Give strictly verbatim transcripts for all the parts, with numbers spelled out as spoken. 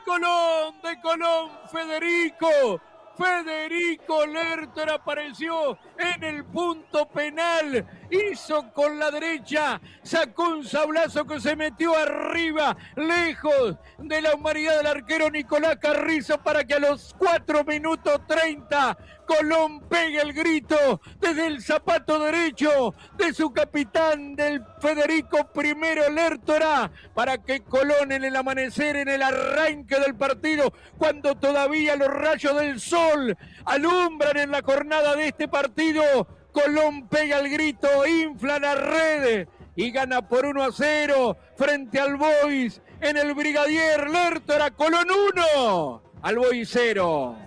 Colón, de Colón, Federico. Federico Lertora apareció en el punto penal, hizo con la derecha, sacó un sablazo que se metió arriba, lejos de la humanidad del arquero Nicolás Carrizo, para que a los cuatro minutos treinta Colón pegue el grito desde el zapato derecho de su capitán, del Federico Primero Lertora, para que Colón en el amanecer, en el arranque del partido, cuando todavía los rayos del sol alumbran en la jornada de este partido, Colón pega el grito, infla las redes y gana por uno a cero frente al Boys en el Brigadier Lertora. Colón uno, al Boys cero.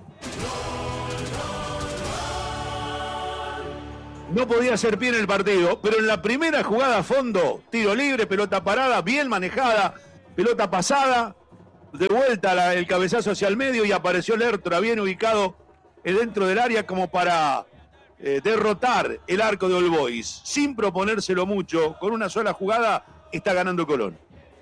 No podía hacer pie en el partido, pero en la primera jugada a fondo, tiro libre, pelota parada, bien manejada, pelota pasada, de vuelta la, el cabezazo hacia el medio y apareció Lertora bien ubicado dentro del área como para eh, derrotar el arco de All Boys. Sin proponérselo mucho, con una sola jugada está ganando Colón.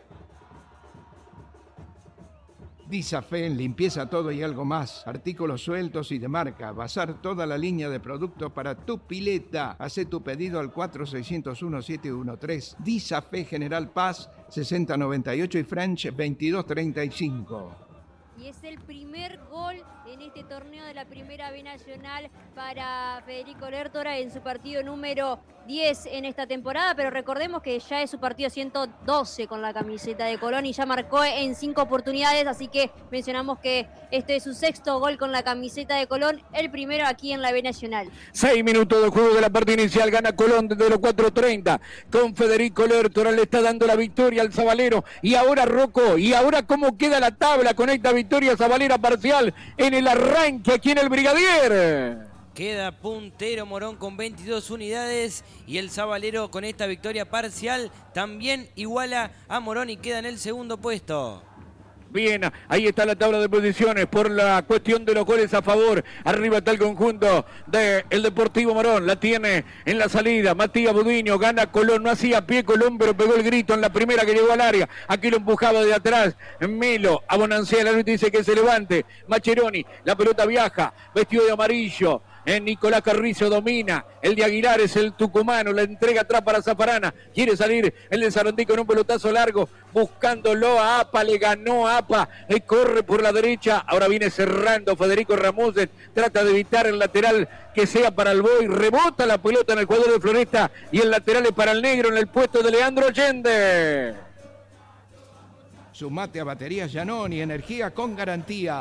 Disafe en limpieza todo y algo más, artículos sueltos y de marca, basar toda la línea de productos para tu pileta. Hacé tu pedido al cuatro seis cero uno siete uno tres. Disafe General Paz sesenta noventa y ocho y French veintidós treinta y cinco. Y es el primer gol en este torneo de la Primera B Nacional para Federico Lertora en su partido número diez en esta temporada, pero recordemos que ya es su partido ciento doce con la camiseta de Colón y ya marcó en cinco oportunidades, así que mencionamos que este es su sexto gol con la camiseta de Colón, el primero aquí en la B Nacional. Seis minutos de juego de la parte inicial, gana Colón desde los cuatro treinta con Federico Lertora, le está dando la victoria al Zabalero. Y ahora Rocco, y ahora cómo queda la tabla con esta victoria Zabalera parcial en el arranque aquí en el Brigadier. Queda puntero Morón con veintidós unidades y el Zabalero con esta victoria parcial también iguala a Morón y queda en el segundo puesto. Bien, ahí está la tabla de posiciones por la cuestión de los goles a favor. Arriba está el conjunto del Deportivo Morón. La tiene en la salida Matías Budiño. Gana Colón. No hacía pie Colón, pero pegó el grito en la primera que llegó al área. Aquí lo empujaba de atrás Melo. A Bonancea, el árbitro dice que se levante. Macheroni, la pelota viaja. Vestido de amarillo. Eh, Nicolás Carrizo domina, el de Aguilar es el tucumano, la entrega atrás para Zafarana, quiere salir el de Sarandí con un pelotazo largo, buscándolo a Apa, le ganó a Apa, eh, corre por la derecha, ahora viene cerrando Federico Ramírez, trata de evitar el lateral que sea para el Boy, rebota la pelota en el jugador de Floresta y el lateral es para el negro en el puesto de Leandro Allende. Sumate a Baterías Giannoni, energía con garantía.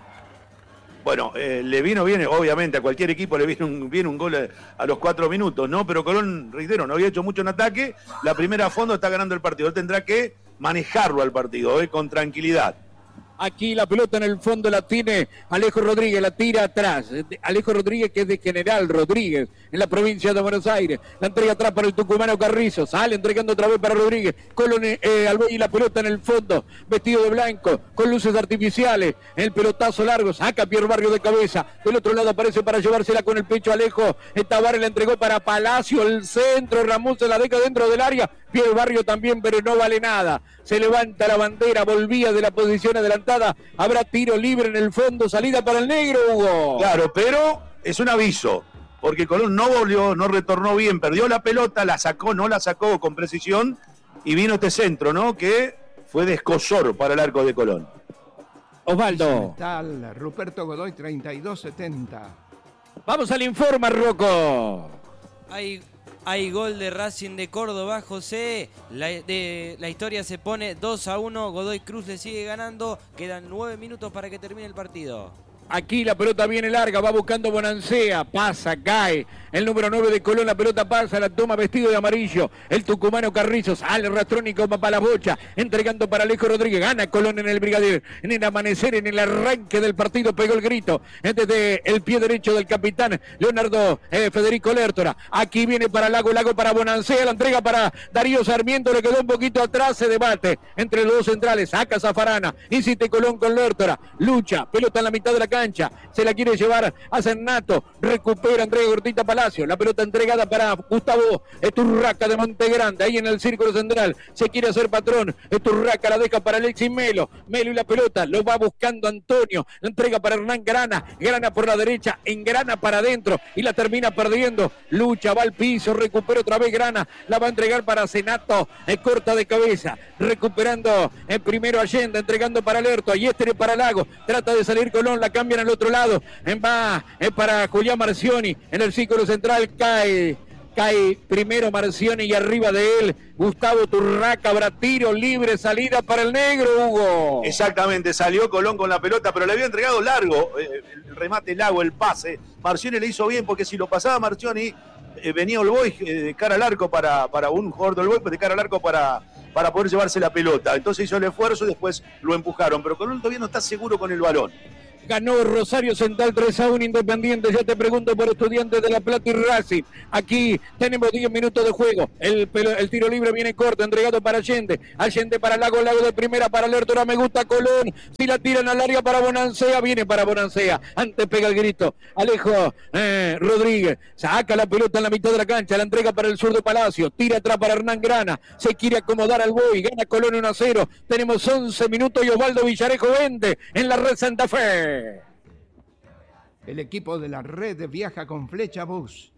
Bueno, eh, le vino bien, obviamente, a cualquier equipo le viene un, viene un gol a, a los cuatro minutos, ¿no? Pero Colón, reitero, no había hecho mucho en ataque, la primera a fondo está ganando el partido, él tendrá que manejarlo al partido, ¿eh? Con tranquilidad. Aquí la pelota en el fondo la tiene Alejo Rodríguez, la tira atrás. Alejo Rodríguez, que es de General Rodríguez, en la provincia de Buenos Aires. La entrega atrás para el tucumano Carrizo. Sale entregando otra vez para Rodríguez. Colón eh, Alboy y la pelota en el fondo. Vestido de blanco, con luces artificiales. El pelotazo largo, saca Pierre Barrio de cabeza. Del otro lado aparece para llevársela con el pecho Alejo. Tabaré la entregó para Palacio, el centro. Ramón se la deja dentro del área. Pierre Barrio también, pero no vale nada. Se levanta la bandera, volvía de la posición adelantada. Habrá tiro libre en el fondo, salida para el negro, Hugo. Claro, pero es un aviso, porque Colón no volvió, no retornó bien, perdió la pelota, la sacó, no la sacó con precisión, y vino este centro, ¿no? Que fue de escozor para el arco de Colón. Osvaldo. Tal, Ruperto Godoy, treinta y dos setenta. Vamos al informe, Rocco. Hay... Hay gol de Racing de Córdoba, José. La, de, la historia se pone dos a uno. Godoy Cruz le sigue ganando. Quedan nueve minutos para que termine el partido. Aquí la pelota viene larga, va buscando Bonancea, pasa, cae, el número nueve de Colón, la pelota pasa, la toma vestido de amarillo, el tucumano Carrizo, sale Rastrónico para la bocha, entregando para Alejo Rodríguez, gana Colón en el Brigadier, en el amanecer, en el arranque del partido, pegó el grito, desde el pie derecho del capitán Leonardo eh, Federico Lertora, aquí viene para Lago, Lago para Bonancea, la entrega para Darío Sarmiento, le quedó un poquito atrás, se debate entre los dos centrales, saca Zafarana, insiste Colón con Lertora, lucha, pelota en la mitad de la cancha, cancha, se la quiere llevar a Cernato, recupera, entrega cortita Palacio, la pelota entregada para Gustavo Turraca de Montegrande, ahí en el círculo central, se quiere hacer patrón, Turraca la deja para Alexis Melo, Melo y la pelota, lo va buscando Antonio, la entrega para Hernán Grana, Grana por la derecha, engrana para adentro y la termina perdiendo, lucha, va al piso, recupera otra vez Grana, la va a entregar para Senato, eh, corta de cabeza, recuperando en primero Allende, entregando para Lerto, y este para Lago, trata de salir Colón, la cambian al otro lado, va eh, para Julián Marcioni, en el círculo central cae, cae primero Marcioni y arriba de él Gustavo Turraca, habrá tiro libre, salida para el negro, Hugo. Exactamente, salió Colón con la pelota, pero le había entregado largo, eh, el remate Lago, el pase, Marcioni le hizo bien, porque si lo pasaba Marcioni, eh, venía Olboy eh, de cara al arco para, para un jugador de Olboy, de cara al arco para... para poder llevarse la pelota. Entonces hizo el esfuerzo y después lo empujaron. Pero Colón todavía no está seguro con el balón. Ganó Rosario Central tres a uno Independiente. Ya te pregunto por Estudiantes de La Plata y Racing. Aquí tenemos diez minutos de juego. El, el tiro libre viene corto, entregado para Allende. Allende para Lago, Lago de primera para Lertora. Me gusta Colón. Si la tiran al área para Bonancea, viene para Bonancea. Antes pega el grito. Alejo eh, Rodríguez. Saca la pelota en la mitad de la cancha. La entrega para el sur de Palacio. Tira atrás para Hernán Grana. Se quiere acomodar al Boy. Gana Colón uno a cero. Tenemos once minutos y Osvaldo Villarejo vende en la red Santa Fe. El equipo de la red viaja con Flecha Bus.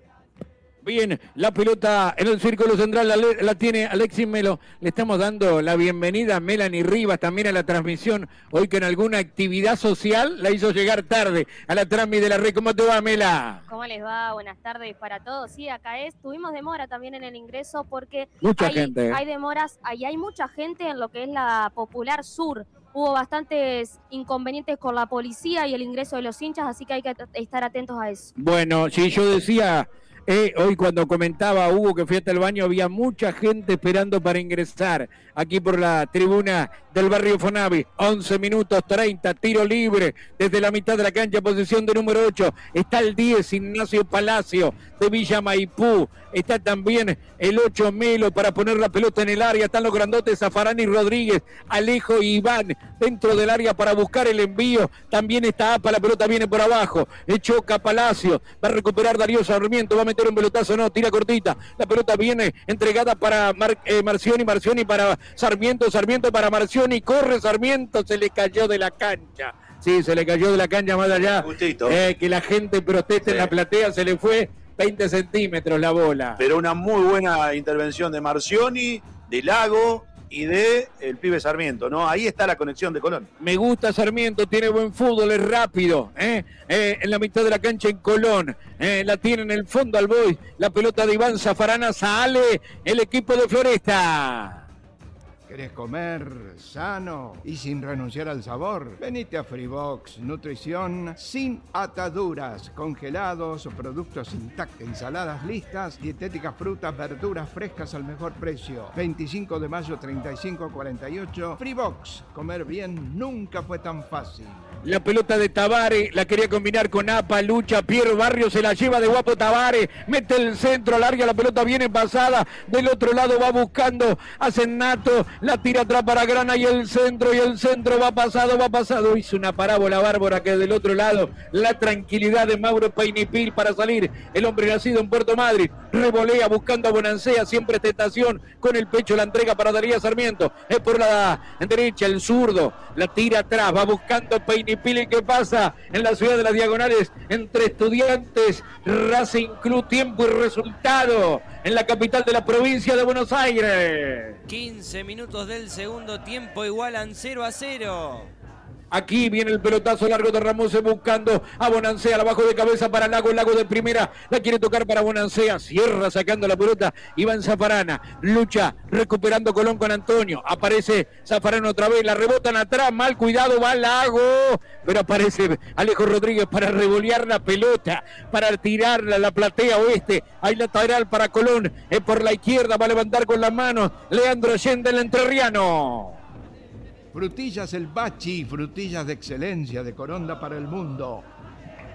Bien, la pelota en el círculo central la, la tiene Alexis Melo. Le estamos dando la bienvenida a Melanie Rivas también a la transmisión. Hoy que en alguna actividad social la hizo llegar tarde a la transmisión de la red. ¿Cómo te va, Mela? ¿Cómo les va? Buenas tardes para todos. Sí, acá es. Tuvimos demora también en el ingreso porque mucha hay, gente. hay demoras. Ahí hay mucha gente en lo que es la Popular Sur. Hubo bastantes inconvenientes con la policía y el ingreso de los hinchas, así que hay que estar atentos a eso. Bueno, si yo decía... Eh, hoy cuando comentaba Hugo que fui hasta el baño, había mucha gente esperando para ingresar aquí por la tribuna del barrio Fonavi. once minutos treinta, tiro libre desde la mitad de la cancha, posición de número ocho. Está el diez, Ignacio Palacio de Villa Maipú. Está también el ocho, Melo, para poner la pelota en el área. Están los grandotes Zafarán y Rodríguez, Alejo y Iván dentro del área para buscar el envío. También está Apa, la pelota viene por abajo. Choca Palacio, va a recuperar Darío Sarmiento, va a meter un pelotazo, no, tira cortita. La pelota viene entregada para Mar, eh, Marcioni, Marcioni para Sarmiento, Sarmiento para Marcioni. Corre Sarmiento, se le cayó de la cancha. Sí, se le cayó de la cancha más allá. Eh, que la gente proteste, sí. En la platea, se le fue veinte centímetros la bola. Pero una muy buena intervención de Marcioni, de Lago y de el pibe Sarmiento, ¿no? Ahí está la conexión de Colón. Me gusta Sarmiento, tiene buen fútbol, es rápido, ¿eh? Eh, en la mitad de la cancha en Colón, eh, la tiene en el fondo al Boy, la pelota de Iván Zafarana, sale el equipo de Floresta. ¿Querés comer sano y sin renunciar al sabor? Venite a Freebox, nutrición sin ataduras, congelados, productos intactos, ensaladas listas, dietéticas, frutas, verduras frescas al mejor precio. veinticinco de mayo, treinta y cinco cuarenta y ocho. Freebox, comer bien nunca fue tan fácil. La pelota de Tabare, la quería combinar con Apa, lucha, Piero Barrio se la lleva de guapo Tabare, mete el centro, larga, la pelota viene pasada, del otro lado va buscando a Senato, la tira atrás para Grana y el centro, y el centro va pasado, va pasado, hizo una parábola bárbara que del otro lado, la tranquilidad de Mauro Peinipil para salir, el hombre nacido en Puerto Madryn, revolea buscando a Bonancea, siempre tentación, con el pecho la entrega para Darío Sarmiento, es por la derecha, el zurdo, la tira atrás, va buscando a Peinipil. ¿Y qué pasa en la ciudad de las Diagonales entre Estudiantes, Racing Club? Tiempo y resultado en la capital de la provincia de Buenos Aires. quince minutos del segundo tiempo, igualan cero a cero. Aquí viene el pelotazo largo de Ramos buscando a Bonancea, la bajo de cabeza para Lago, Lago de primera, la quiere tocar para Bonancea, cierra sacando la pelota, Iván Zafarana, lucha, recuperando Colón con Antonio, aparece Zafarana otra vez, la rebotan atrás, mal cuidado, va Lago, pero aparece Alejo Rodríguez para revolear la pelota, para tirarla a la platea oeste, hay lateral para Colón, es por la izquierda, va a levantar con las manos, Leandro Allende, el entrerriano. Frutillas El Bachi, frutillas de excelencia de Coronda para el mundo.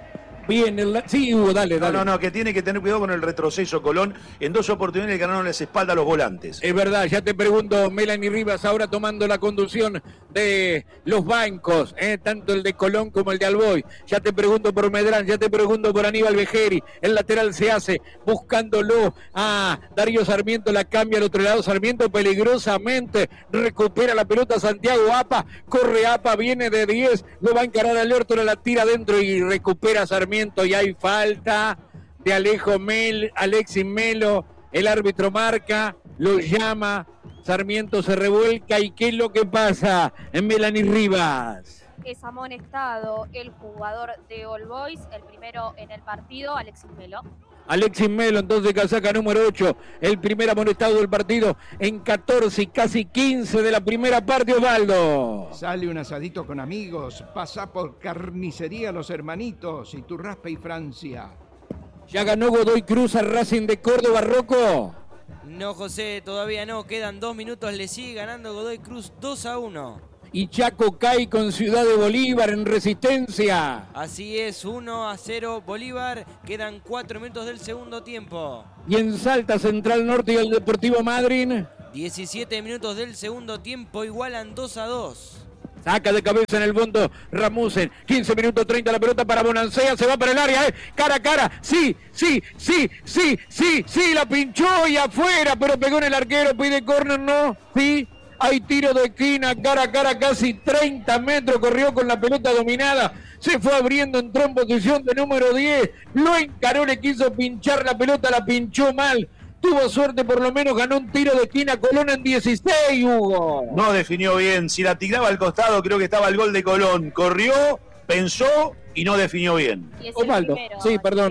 Bien, el... sí, Hugo, dale, dale. No, no, no, que tiene que tener cuidado con el retroceso Colón. En dos oportunidades ganaron las espaldas a los volantes. Es verdad, ya te pregunto, Melanie Rivas ahora tomando la conducción de los bancos, eh, tanto el de Colón como el de Alboy. Ya te pregunto por Medrán, ya te pregunto por Aníbal Vejeri. El lateral se hace buscándolo a Darío Sarmiento, la cambia al otro lado. Sarmiento peligrosamente recupera la pelota Santiago Apa, corre Apa, viene de diez, lo va a encarar a Lertora, la tira adentro y recupera Sarmiento. Y hay falta de Alejo Mel, Alexis Melo. El árbitro marca, lo llama, Sarmiento se revuelca. ¿Y qué es lo que pasa en Melanie Rivas? Es amonestado el jugador de All Boys, el primero en el partido, Alexis Melo. Alexis Melo, entonces casaca número ocho, el primer amonestado del partido en catorce y casi quince de la primera parte, Osvaldo. Sale un asadito con amigos, pasa por Carnicería Los Hermanitos, Iturraspe y Francia. Ya ganó Godoy Cruz a Racing de Córdoba, Rocco. No, José, todavía no, quedan dos minutos, le sigue ganando Godoy Cruz dos a uno. Y Chaco cae con Ciudad de Bolívar en Resistencia. Así es, uno a cero Bolívar, quedan cuatro minutos del segundo tiempo. Y en Salta, Central Norte y el Deportivo Madryn. diecisiete minutos del segundo tiempo, igualan dos a dos. Saca de cabeza en el fondo Ramusen. quince minutos treinta la pelota para Bonancea. Se va para el área, ¿eh? Cara a cara. Sí, sí, sí, sí, sí, sí. La pinchó y afuera, pero pegó en el arquero. Pide córner, no. Sí. Hay tiro de esquina, cara a cara, casi treinta metros. Corrió con la pelota dominada. Se fue abriendo, entró en posición de número diez. Lo encaró, le quiso pinchar la pelota, la pinchó mal. Tuvo suerte, por lo menos ganó un tiro de esquina Colón en dieciséis, Hugo. No definió bien. Si la tiraba al costado, creo que estaba el gol de Colón. Corrió, pensó y no definió bien. Osvaldo, sí, perdón.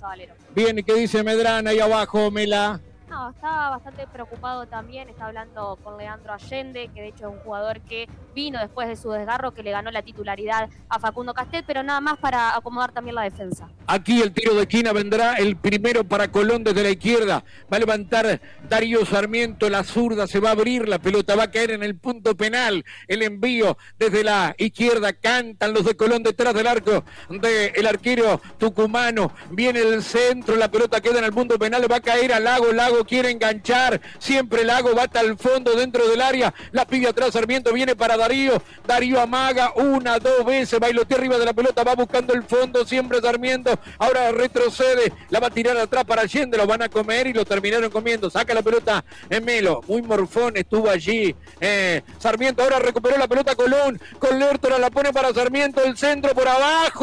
Bien, ¿qué dice Medrán ahí abajo, Mela? No, está bastante preocupado también, está hablando con Leandro Allende, que de hecho es un jugador que vino después de su desgarro, que le ganó la titularidad a Facundo Castet, pero nada más para acomodar también la defensa. Aquí el tiro de esquina vendrá el primero para Colón desde la izquierda, va a levantar Darío Sarmiento, la zurda, se va a abrir, la pelota va a caer en el punto penal, el envío desde la izquierda, cantan los de Colón detrás del arco del arquero tucumano, viene el centro, la pelota queda en el punto penal, va a caer a Lago, Lago quiere enganchar, siempre Lago va hasta el fondo dentro del área, la pide atrás Sarmiento, viene para Darío, Darío amaga una, dos veces, bailotea arriba de la pelota, va buscando el fondo, siempre Sarmiento, ahora retrocede, la va a tirar atrás para Allende, lo van a comer y lo terminaron comiendo, saca la pelota en Melo, muy morfón estuvo allí, eh, Sarmiento ahora recuperó la pelota Colón, con Lertora la pone para Sarmiento, el centro por abajo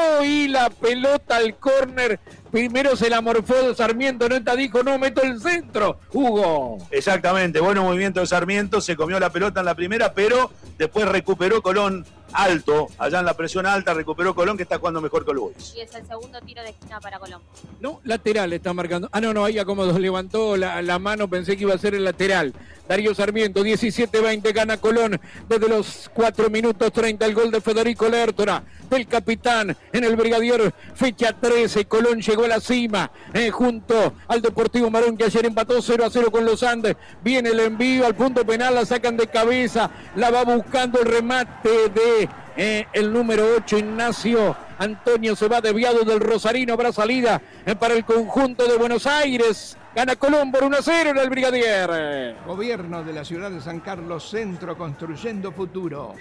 y la pelota al córner. Primero se la morfó de Sarmiento, Neta dijo, no, meto el centro, Hugo. Exactamente, bueno movimiento de Sarmiento, se comió la pelota en la primera, pero después recuperó Colón alto, allá en la presión alta, recuperó Colón, que está jugando mejor que el Boys. Y es el segundo tiro de esquina para Colón. No, lateral está marcando. Ah, no, no, ahí Acomodo levantó la, la mano, pensé que iba a ser el lateral. Darío Sarmiento, diecisiete veinte, gana Colón desde los cuatro minutos treinta, el gol de Federico Lertora, del capitán en el Brigadier, fecha trece, Colón llegó a la cima, eh, junto al Deportivo Marón, que ayer empató cero a cero con los Andes, viene el envío al punto penal, la sacan de cabeza, la va buscando el remate de eh, el número ocho, Ignacio Antonio, se va desviado del Rosarino, habrá salida eh, para el conjunto de Buenos Aires. Gana Colón por uno a cero en el Brigadier. Gobierno de la ciudad de San Carlos Centro, construyendo futuro.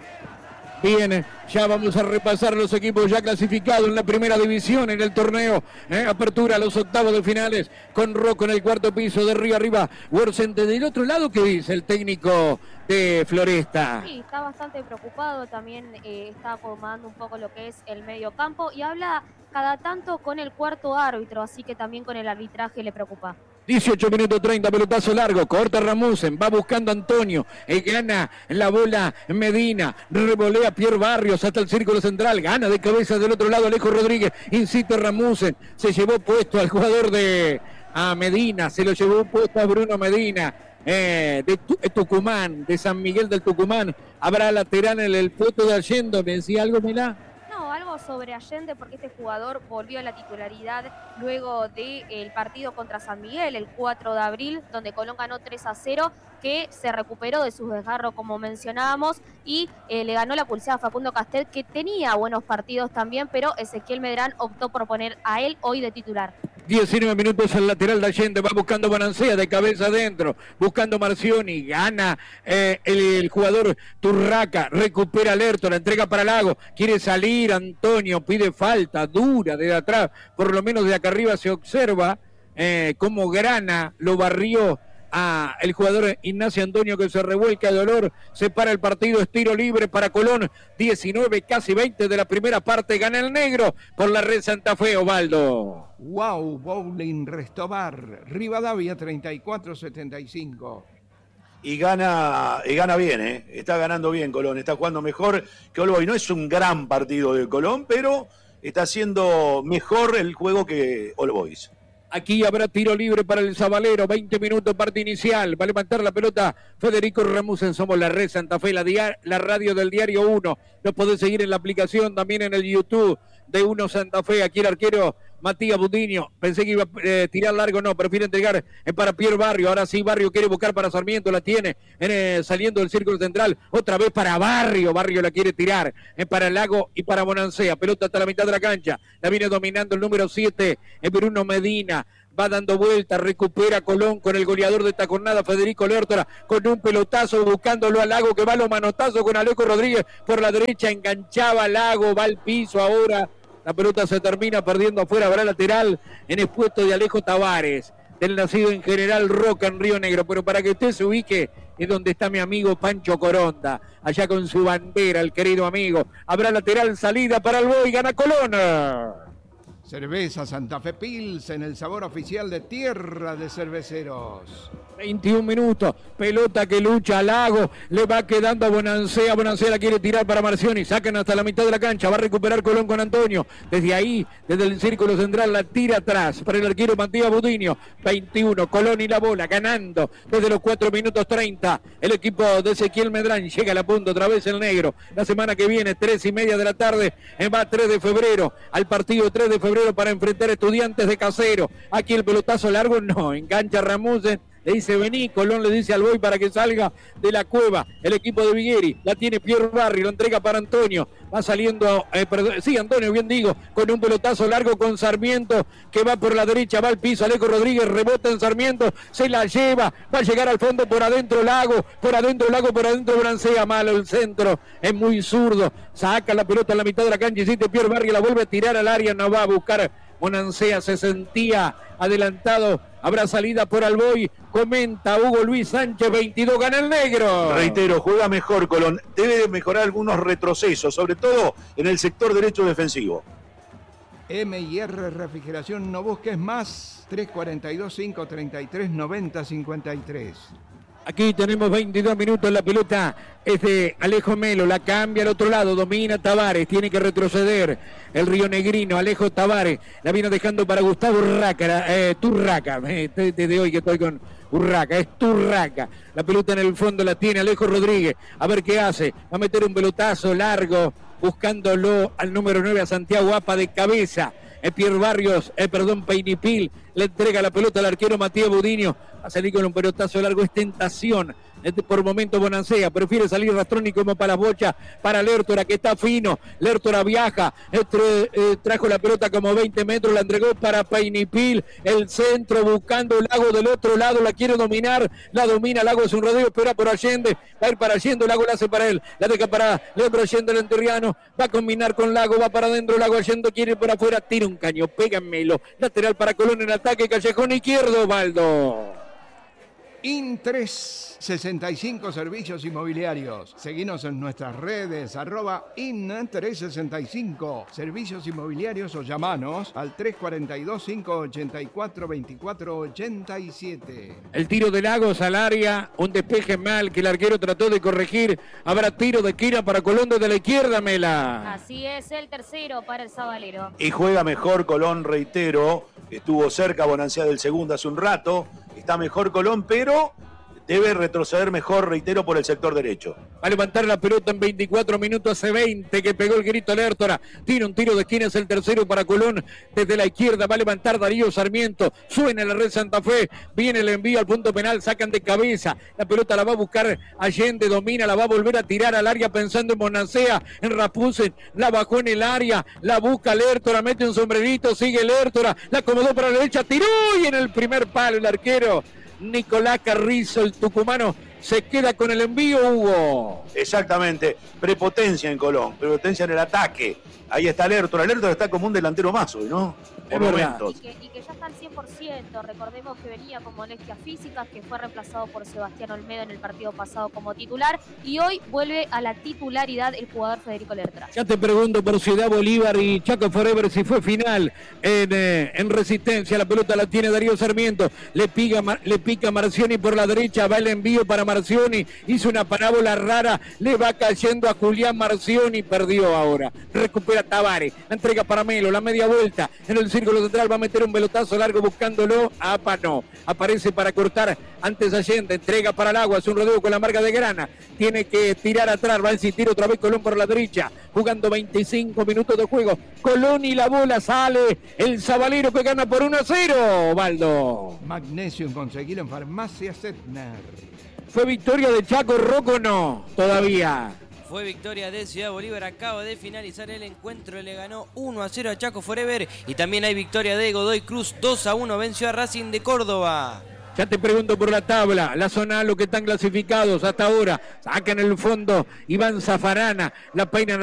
Bien, ya vamos a repasar los equipos ya clasificados en la primera división en el torneo. Eh, apertura a los octavos de finales con Rocco en el cuarto piso, de Río arriba. Worsente del otro lado, ¿qué dice el técnico de Floresta? Sí, está bastante preocupado, también eh, está acomodando un poco lo que es el medio campo y habla cada tanto con el cuarto árbitro, así que también con el arbitraje le preocupa. dieciocho minutos treinta, pelotazo largo, corta Ramusen, va buscando Antonio, eh, gana la bola Medina, revolea Pierre Barrios hasta el círculo central, gana de cabeza del otro lado Alejo Rodríguez, insiste Ramusen, se llevó puesto al jugador de a Medina, se lo llevó puesto a Bruno Medina, eh, de tu, eh, Tucumán, de San Miguel del Tucumán, habrá lateral en el puesto de Allende, ¿me decía algo, Milá? No, algo preocupado sobre Allende porque este jugador volvió a la titularidad luego del partido contra San Miguel el cuatro de abril, donde Colón ganó tres a cero, que se recuperó de sus desgarros como mencionábamos y eh, le ganó la pulsada a Facundo Castel, que tenía buenos partidos también, pero Ezequiel Medrán optó por poner a él hoy de titular. diecinueve minutos al lateral de Allende, va buscando Bonancea de cabeza adentro, buscando Marcioni, gana eh, el, el jugador Turraca, recupera Lerto, la entrega para Lago, quiere salir Antonio, pide falta dura desde atrás, por lo menos de acá arriba se observa eh, cómo Grana lo barrió a el jugador Ignacio Antonio, que se revuelca de dolor, se para el partido, es tiro libre para Colón, diecinueve, casi veinte de la primera parte, gana el negro por la red Santa Fe, Osvaldo. Wow, Bowling Restobar, Rivadavia treinta y cuatro setenta y cinco. Y gana, y gana bien, ¿eh? Está ganando bien Colón, está jugando mejor que All Boys. No es un gran partido de Colón, pero está haciendo mejor el juego que All Boys. Aquí habrá tiro libre para el Zabalero, veinte minutos, parte inicial. Va a levantar la pelota Federico Ramusen. Somos la red Santa Fe, la, diar, la radio del Diario uno. Nos podés seguir en la aplicación, también en el YouTube de uno Santa Fe. Aquí el arquero Matías Budiño. Pensé que iba a eh, tirar largo, no, prefiere entregar eh, para Pierre Barrio. Ahora sí, Barrio quiere buscar para Sarmiento, la tiene en, eh, saliendo del círculo central. Otra vez para Barrio, Barrio la quiere tirar eh, para Lago y para Bonancea. Pelota hasta la mitad de la cancha. La viene dominando el número siete, eh, Bruno Medina. Va dando vuelta, recupera Colón con el goleador de esta jornada, Federico Lertora, con un pelotazo buscándolo a Lago, que va a los manotazos con Alejo Rodríguez por la derecha, enganchaba Lago, va al piso ahora. La pelota se termina perdiendo afuera, habrá lateral en el puesto de Alejo Tavares, del nacido en General Roca en Río Negro. Pero para que usted se ubique, es donde está mi amigo Pancho Coronda, allá con su bandera, el querido amigo. Habrá lateral, salida para el Boy, gana Colón. Cerveza Santa Fe Pils en el sabor oficial de Tierra de Cerveceros. veintiún minutos, pelota que lucha a Lago, le va quedando a Bonancea, Bonancea la quiere tirar para Marcioni, sacan hasta la mitad de la cancha, va a recuperar Colón con Antonio, desde ahí, desde el círculo central, la tira atrás para el arquero Matías Budiño, veintiuno, Colón y la bola, ganando desde los cuatro minutos treinta, el equipo de Ezequiel Medrán, llega a la punta otra vez el negro, la semana que viene, tres y media de la tarde, va tres de febrero, al partido tres de febrero para enfrentar a Estudiantes de Casero, aquí el pelotazo largo, no, engancha Ramusen, le dice vení, Colón le dice al Boy para que salga de la cueva, el equipo de Vigueri, la tiene Pierre Barrio, lo entrega para Antonio, va saliendo, eh, perdón, sí Antonio, bien digo, con un pelotazo largo con Sarmiento, que va por la derecha, va al piso, Alejo Rodríguez, rebota en Sarmiento, se la lleva, va a llegar al fondo por adentro Lago, por adentro Lago, por adentro Bonancea, malo el centro, es muy zurdo, saca la pelota en la mitad de la cancha, y si Pierre Barrio la vuelve a tirar al área, no va a buscar Bonancea, se sentía adelantado, habrá salida por Alboy, comenta Hugo Luis Sánchez, veintidós, gana el negro. Reitero, juega mejor Colón, debe mejorar algunos retrocesos, sobre todo en el sector derecho defensivo. M y R Refrigeración, no busques más, tres cuatro dos, cinco tres tres, nueve cero cinco tres. Aquí tenemos veintidós minutos, la pelota es de Alejo Melo, la cambia al otro lado, domina Tavares, tiene que retroceder el rionegrino, Alejo Tavares, la viene dejando para Gustavo Urraca, eh, Turraca, eh, desde hoy que estoy con Urraca, es Turraca, la pelota en el fondo la tiene Alejo Rodríguez, a ver qué hace, va a meter un pelotazo largo, buscándolo al número nueve a Santiago Apa de cabeza, eh, Pierre Barrios, eh, perdón, Peinipil, le entrega la pelota al arquero Matías Budiño, a salir con un pelotazo largo, es tentación. Por momento Bonancea prefiere salir Rastroni como para las bochas, para Lertora que está fino, Lertora viaja, este, eh, trajo la pelota como veinte metros, la entregó para Peinipil, el centro buscando Lago del otro lado, la quiere dominar, la domina Lago, es un rodeo, espera por Allende, va a ir para Allende, Lago la hace para él, la deja para Leandro Allende, el enterriano, va a combinar con Lago, va para adentro, Lago Allende quiere ir por afuera, tira un caño, pégamelo, lateral para Colón en ataque, callejón izquierdo, Baldo. Intres sesenta y cinco Servicios Inmobiliarios. Seguinos en nuestras redes, arroba Intres sesenta y cinco Servicios Inmobiliarios o llamanos al tres cuatro dos, cinco ocho cuatro, dos cuatro ocho siete. El tiro de Lagos al área, un despeje mal que el arquero trató de corregir. Habrá tiro de esquina para Colón desde la izquierda, Mela. Así es, el tercero para el Zabalero. Y juega mejor Colón, reitero, estuvo cerca Bonancea del segundo hace un rato, está mejor Colón, pero debe retroceder mejor, reitero, por el sector derecho. Va a levantar la pelota en veinticuatro minutos, hace veinte que pegó el grito Lertora. Tira un tiro de esquina, es el tercero para Colón. Desde la izquierda va a levantar Darío Sarmiento. Suena la red Santa Fe. Viene el envío al punto penal, sacan de cabeza. La pelota la va a buscar Allende, domina, la va a volver a tirar al área pensando en Monacea, en Rapusen. La bajó en el área, la busca Lertora, mete un sombrerito, sigue Lertora. La acomodó para la derecha, tiró y en el primer palo el arquero Nicolás Carrizo, el tucumano, se queda con el envío, Hugo. Exactamente, prepotencia en Colón, prepotencia en el ataque. Ahí está Lertora, Lertora está como un delantero más hoy, ¿no? Por momentos. Y que, y que ya está al cien por ciento, recordemos que venía con molestias físicas, que fue reemplazado por Sebastián Olmedo en el partido pasado como titular, y hoy vuelve a la titularidad el jugador Federico Lertora. Ya te pregunto por Ciudad Bolívar y Chaco Forever si fue final en, eh, en Resistencia. La pelota la tiene Darío Sarmiento, le pica, le pica Marcioni por la derecha, va el envío para Marcioni, hizo una parábola rara, le va cayendo a Julián Marcioni, perdió ahora, recupera Tavares, la entrega para Melo, la media vuelta en el círculo central, va a meter un pelotazo largo buscándolo, apa no, aparece para cortar antes Allende, entrega para el agua, es un rodeo con la marca de Grana, tiene que tirar atrás, va a insistir otra vez Colón por la derecha, jugando veinticinco minutos de juego, Colón y la bola sale, el Zabalero que gana por uno a cero, Baldo. Magnesium, conseguilo en Farmacia Setner. ¿Fue victoria de Chaco Rocco? No, todavía. Fue victoria de Ciudad Bolívar, acaba de finalizar el encuentro, le ganó uno a cero a Chaco Forever y también hay victoria de Godoy Cruz, dos a uno venció a Racing de Córdoba. Ya te pregunto por la tabla, la zona, lo que están clasificados hasta ahora, sacan el fondo Iván Zafarana, la peinan